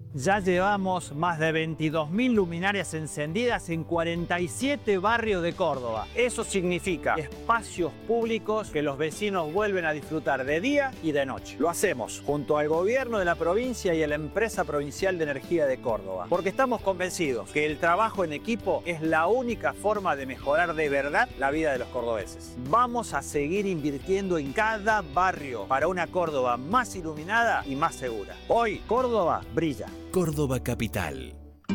Ya llevamos más de 22.000 luminarias encendidas en 47 barrios de Córdoba. Eso significa espacios públicos que los vecinos vuelven a disfrutar de día y de noche. Lo hacemos junto al gobierno de la provincia y a la empresa provincial de energía de Córdoba, porque estamos convencidos que el trabajo en equipo es la única forma de mejorar de verdad la vida de los cordobeses. Vamos a seguir invirtiendo en cada barrio para una Córdoba más iluminada y más segura. Hoy Córdoba brilla. Córdoba Capital.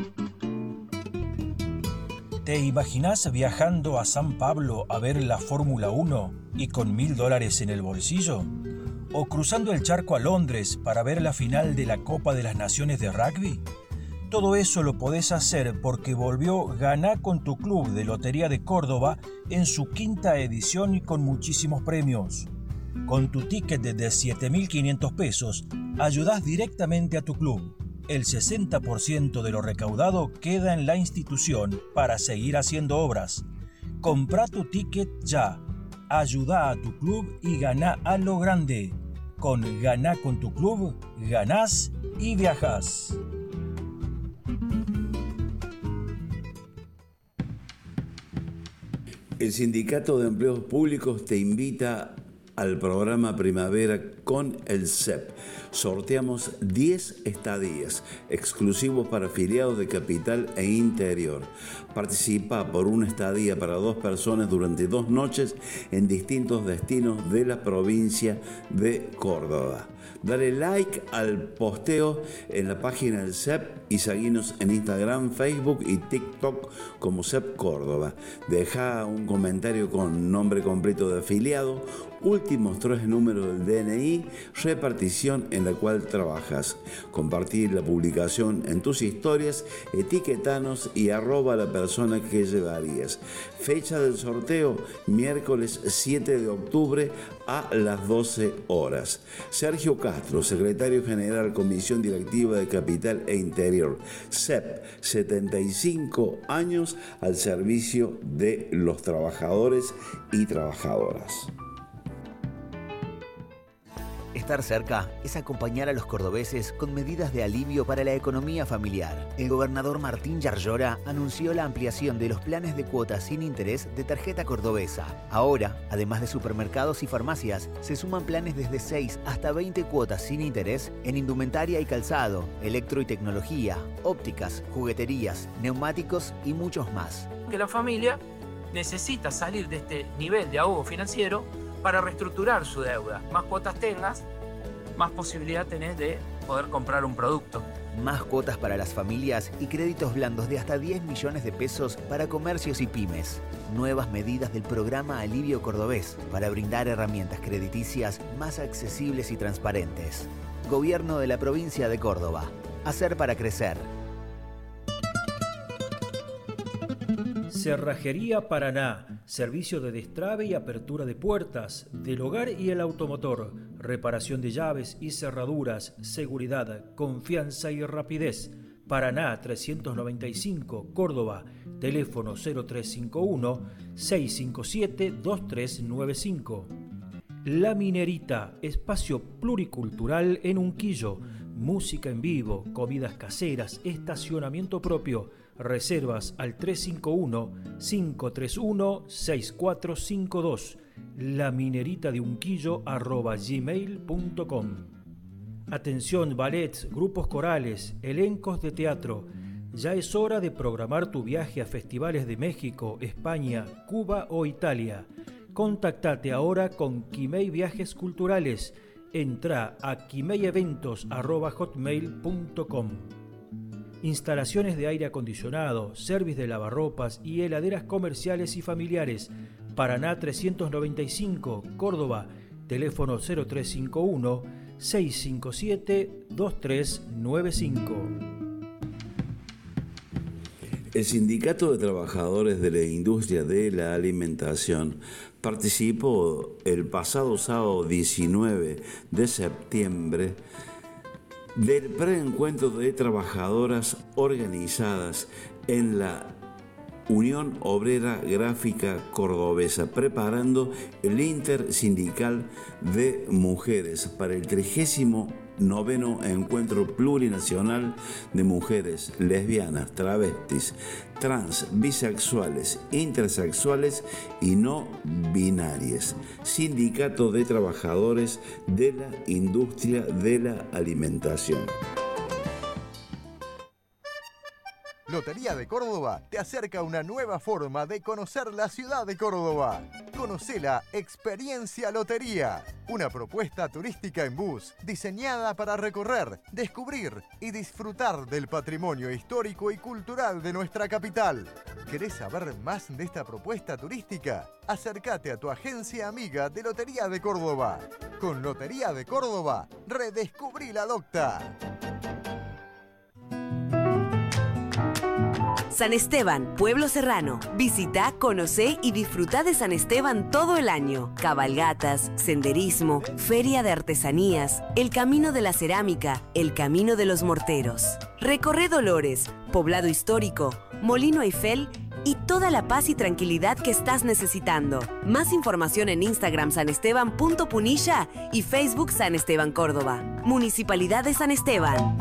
¿Te imaginás viajando a San Pablo a ver la Fórmula 1 y con $1.000 en el bolsillo? ¿O cruzando el charco a Londres para ver la final de la Copa de las Naciones de rugby? Todo eso lo podés hacer porque volvió Ganá con tu Club de Lotería de Córdoba en su 5ª edición y con muchísimos premios. Con tu ticket de 7.500 pesos, ayudás directamente a tu club. El 60% de lo recaudado queda en la institución para seguir haciendo obras. Comprá tu ticket ya. Ayudá a tu club y ganá a lo grande. Con Ganá con tu Club, ganás y viajás. El Sindicato de Empleos Públicos te invita al programa Primavera con el CEP. Sorteamos 10 estadías exclusivos para afiliados de Capital e Interior. Participa por una estadía para 2 personas durante 2 noches en distintos destinos de la provincia de Córdoba. Dale like al posteo en la página del CEP y seguinos en Instagram, Facebook y TikTok como CEP Córdoba. Deja un comentario con nombre completo de afiliado, últimos 3 números del DNI, repartición en la cual trabajas. Compartir la publicación en tus historias, etiquetanos y arroba a la persona que llevarías. Fecha del sorteo, miércoles 7 de octubre a las 12 horas. Sergio Castro, secretario general, Comisión Directiva de Capital e Interior. CEP, 75 años al servicio de los trabajadores y trabajadoras. Estar cerca es acompañar a los cordobeses con medidas de alivio para la economía familiar. El gobernador Martín Yarlora anunció la ampliación de los planes de cuotas sin interés de tarjeta cordobesa. Ahora, además de supermercados y farmacias, se suman planes desde 6 hasta 20 cuotas sin interés en indumentaria y calzado, electro y tecnología, ópticas, jugueterías, neumáticos y muchos más. Que la familia necesita salir de este nivel de ahogo financiero para reestructurar su deuda. Más cuotas tengas, más posibilidad tenés de poder comprar un producto. Más cuotas para las familias y créditos blandos de hasta 10 millones de pesos para comercios y pymes. Nuevas medidas del programa Alivio Cordobés para brindar herramientas crediticias más accesibles y transparentes. Gobierno de la provincia de Córdoba. Hacer para crecer. Cerrajería Paraná, servicio de destrabe y apertura de puertas, del hogar y el automotor, reparación de llaves y cerraduras, seguridad, confianza y rapidez. Paraná 395, Córdoba, teléfono 0351-657-2395. La Minerita, espacio pluricultural en Unquillo, música en vivo, comidas caseras, estacionamiento propio. Reservas al 351-531-6452. lamineritadunquillo@gmail.com. Atención, ballets, grupos corales, elencos de teatro. Ya es hora de programar tu viaje a festivales de México, España, Cuba o Italia. Contactate ahora con Quimei Viajes Culturales. Entra a quimeieventos@hotmail.com. Instalaciones de aire acondicionado, servicio de lavarropas y heladeras comerciales y familiares. Paraná 395, Córdoba, teléfono 0351-657-2395. El Sindicato de Trabajadores de la Industria de la Alimentación participó el pasado sábado 19 de septiembre del preencuentro de trabajadoras organizadas en la Unión Obrera Gráfica Cordobesa, preparando el Intersindical de Mujeres para el 38º 9º Encuentro Plurinacional de Mujeres Lesbianas, Travestis, Trans, Bisexuales, Intersexuales y No Binarias. Sindicato de Trabajadores de la Industria de la Alimentación. Lotería de Córdoba te acerca a una nueva forma de conocer la ciudad de Córdoba. Conoce la Experiencia Lotería, una propuesta turística en bus diseñada para recorrer, descubrir y disfrutar del patrimonio histórico y cultural de nuestra capital. ¿Querés saber más de esta propuesta turística? Acércate a tu agencia amiga de Lotería de Córdoba. Con Lotería de Córdoba, redescubrí la docta. San Esteban, Pueblo Serrano. Visita, conocé y disfruta de San Esteban todo el año. Cabalgatas, senderismo, feria de artesanías, el camino de la cerámica, el camino de los morteros. Recorre Dolores, poblado histórico, Molino Eiffel y toda la paz y tranquilidad que estás necesitando. Más información en Instagram sanesteban.punilla y Facebook San Esteban Córdoba. Municipalidad de San Esteban.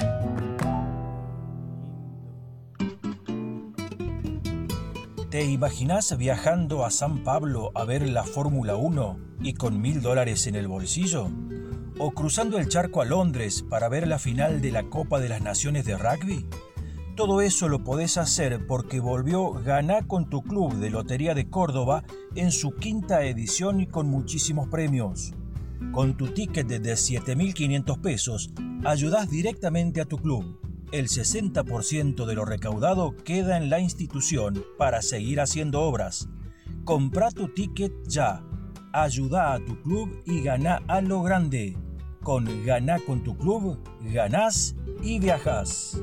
¿Te imaginás viajando a San Pablo a ver la Fórmula 1 y con $1000 en el bolsillo? ¿O cruzando el charco a Londres para ver la final de la Copa de las Naciones de Rugby? Todo eso lo podés hacer porque volvió Ganá con tu Club de Lotería de Córdoba en su 5ª edición y con muchísimos premios. Con tu ticket de 7.500 pesos, ayudás directamente a tu club. El 60% de lo recaudado queda en la institución para seguir haciendo obras. Comprá tu ticket ya. Ayuda a tu club y ganá a lo grande. Con Ganá con tu Club, ganás y viajás.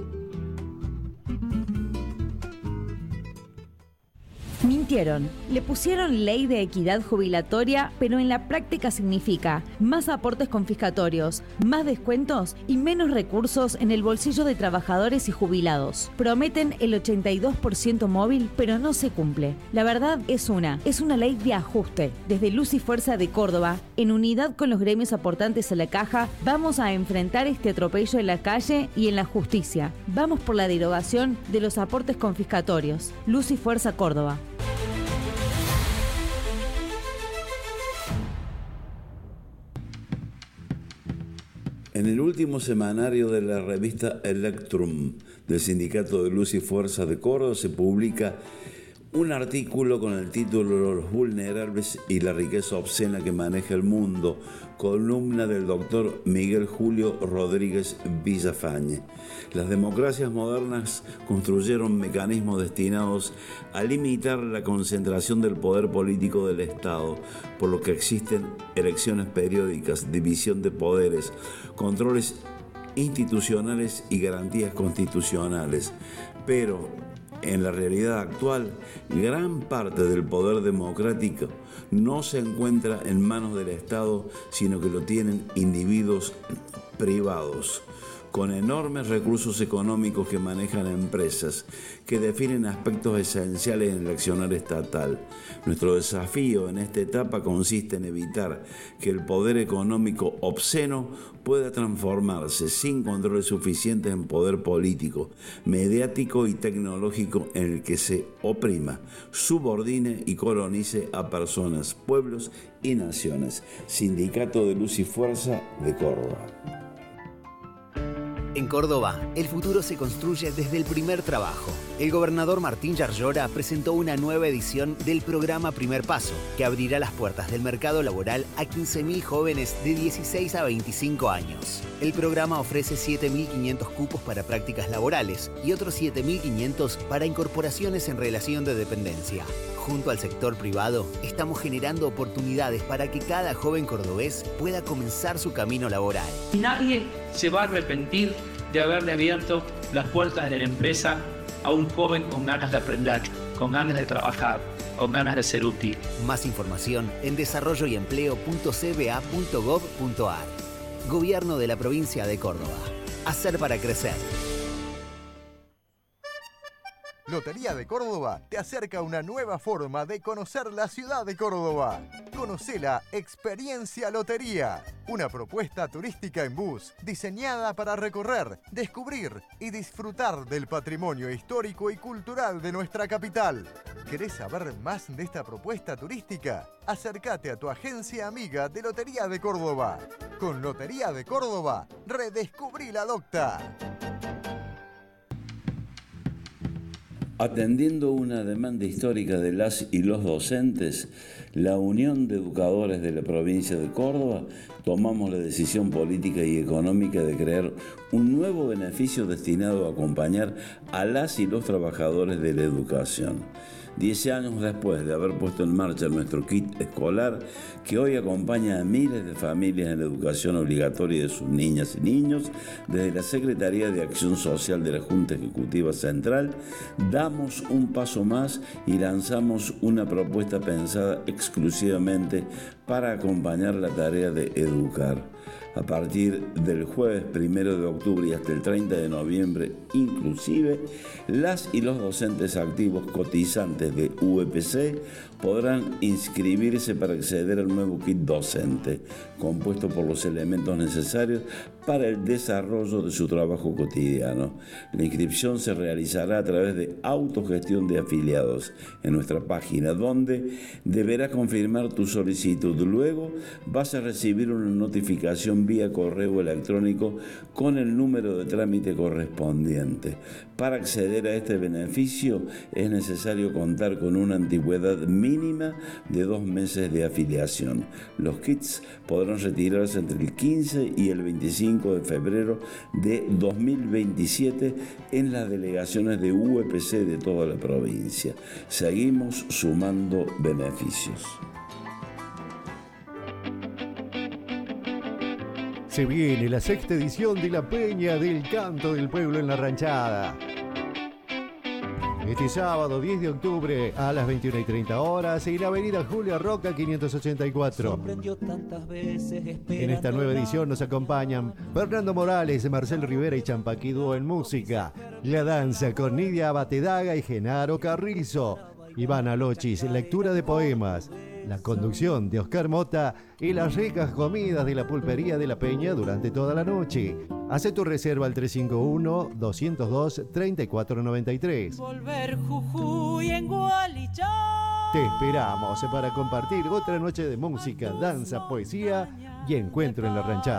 Mintieron. Le pusieron ley de equidad jubilatoria, pero en la práctica significa más aportes confiscatorios, más descuentos y menos recursos en el bolsillo de trabajadores y jubilados. Prometen el 82% móvil, pero no se cumple. La verdad es una ley de ajuste. Desde Luz y Fuerza de Córdoba, en unidad con los gremios aportantes a la caja, vamos a enfrentar este atropello en la calle y en la justicia. Vamos por la derogación de los aportes confiscatorios. Luz y Fuerza Córdoba. En el último semanario de la revista Electrum del Sindicato de Luz y Fuerza de Córdoba se publica un artículo con el título Los vulnerables y la riqueza obscena que maneja el mundo, columna del doctor Miguel Julio Rodríguez Villafañe. Las democracias modernas construyeron mecanismos destinados a limitar la concentración del poder político del Estado, por lo que existen elecciones periódicas, división de poderes, controles institucionales y garantías constitucionales. Pero en la realidad actual, gran parte del poder democrático no se encuentra en manos del Estado, sino que lo tienen individuos privados, con enormes recursos económicos que manejan empresas, que definen aspectos esenciales en el accionar estatal. Nuestro desafío en esta etapa consiste en evitar que el poder económico obsceno pueda transformarse sin controles suficientes en poder político, mediático y tecnológico en el que se oprima, subordine y colonice a personas, pueblos y naciones. Sindicato de Luz y Fuerza de Córdoba. En Córdoba, el futuro se construye desde el primer trabajo. El gobernador Martín Yarlora presentó una nueva edición del programa Primer Paso, que abrirá las puertas del mercado laboral a 15.000 jóvenes de 16 a 25 años. El programa ofrece 7.500 cupos para prácticas laborales y otros 7.500 para incorporaciones en relación de dependencia. Junto al sector privado, estamos generando oportunidades para que cada joven cordobés pueda comenzar su camino laboral. Nadie se va a arrepentir de haberle abierto las puertas de la empresa a un joven con ganas de aprender, con ganas de trabajar, con ganas de ser útil. Más información en desarrolloyempleo.cba.gov.ar. Gobierno de la Provincia de Córdoba. Hacer para crecer. Lotería de Córdoba te acerca una nueva forma de conocer la ciudad de Córdoba. Conoce la Experiencia Lotería, una propuesta turística en bus diseñada para recorrer, descubrir y disfrutar del patrimonio histórico y cultural de nuestra capital. ¿Querés saber más de esta propuesta turística? Acércate a tu agencia amiga de Lotería de Córdoba. Con Lotería de Córdoba, redescubrí la docta. Atendiendo una demanda histórica de las y los docentes, la Unión de Educadores de la provincia de Córdoba tomamos la decisión política y económica de crear un nuevo beneficio destinado a acompañar a las y los trabajadores de la educación. 10 años después de haber puesto en marcha nuestro kit escolar, que hoy acompaña a miles de familias en la educación obligatoria de sus niñas y niños, desde la Secretaría de Acción Social de la Junta Ejecutiva Central, damos un paso más y lanzamos una propuesta pensada exclusivamente para acompañar la tarea de educar. A partir del jueves 1 de octubre y hasta el 30 de noviembre inclusive, las y los docentes activos cotizantes de UPC podrán inscribirse para acceder al nuevo kit docente, compuesto por los elementos necesarios para el desarrollo de su trabajo cotidiano. La inscripción se realizará a través de autogestión de afiliados en nuestra página, donde deberás confirmar tu solicitud. Luego vas a recibir una notificación vía correo electrónico con el número de trámite correspondiente. Para acceder a este beneficio es necesario contar con una antigüedad mínima de 2 meses de afiliación. Los kits podrán retirarse entre el 15 y el 25 de febrero de 2027 en las delegaciones de UPC de toda la provincia. Seguimos sumando beneficios. Se viene la 6ª edición de la Peña del Canto del Pueblo en la Ranchada. Este sábado 10 de octubre a las 21:30 en la avenida Julia Roca 584. En esta nueva edición nos acompañan Fernando Morales, Marcelo Rivera y Champaquí Dúo en música. La danza con Nidia Batedaga y Genaro Carrizo. Ivana Lochis, lectura de poemas. La conducción de Oscar Mota y las ricas comidas de la pulpería de la Peña durante toda la noche. Hace tu reserva al 351-202-3493. Volver Jujuy en Gualichá. Te esperamos para compartir otra noche de música, danza, poesía y encuentro en la ranchada.